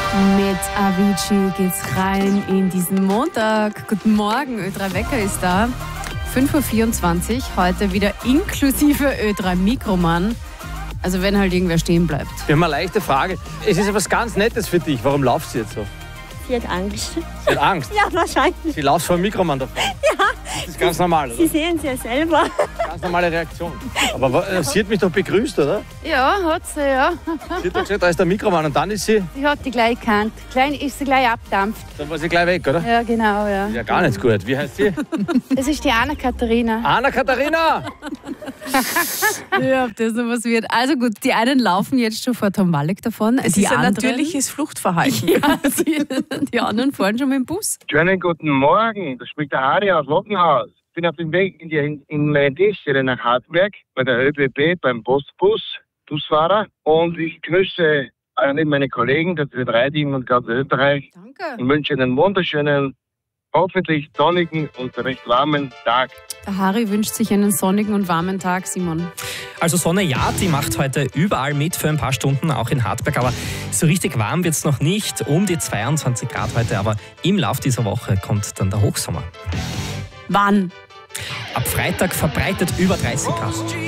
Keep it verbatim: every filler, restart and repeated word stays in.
Mit Avicii geht's rein in diesen Montag. Guten Morgen, Ö drei Wecker ist da. fünf Uhr vierundzwanzig, heute wieder inklusive Ö drei Mikroman. Also wenn halt irgendwer stehen bleibt. Wir haben eine leichte Frage. Es ist etwas ganz Nettes für dich. Warum laufst du jetzt so? Sie hat Angst. Sie hat Angst? Ja, wahrscheinlich. Sie läuft vor dem Mikroman davon? Ja. Das ist ganz normal, oder? Sie sehen es ja selber. Ganz normale Reaktion. Aber äh, sie hat mich doch begrüßt, oder? Ja, hat sie, ja. Sie hat doch gesagt, da ist der Mikroman und dann ist sie, Sie hat die gleich gekannt. Klein ist sie gleich abdampft. dann war sie gleich weg, oder? Ja, genau, ja. Ja, gar nicht gut. Wie heißt sie? Das ist die Anna-Katharina. Anna-Katharina! Ja, ob das noch was wird. Also gut, die einen laufen jetzt schon vor Tom Walek davon. Es die ist ein anderen, natürliches Fluchtverhalten. Ja, die, die anderen fahren schon mit dem Bus. Schönen guten Morgen, das spricht der Harry aus Lockenhaus. Ich bin auf dem Weg in, die, in meine Dienststelle nach Hartberg bei der ÖBB beim Postbus, Busfahrer. Und ich grüße alle meine Kollegen, das Ö drei Team und ganz Österreich Danke. und wünsche einen wunderschönen, hoffentlich sonnigen und recht warmen Tag. Der Harry wünscht sich einen sonnigen und warmen Tag, Simon. Also Sonne, ja, die macht heute überall mit für ein paar Stunden, auch in Hartberg. Aber so richtig warm wird es noch nicht, um die zweiundzwanzig Grad heute. Aber im Lauf dieser Woche kommt dann der Hochsommer. Wann? Ab Freitag verbreitet über dreißig Grad.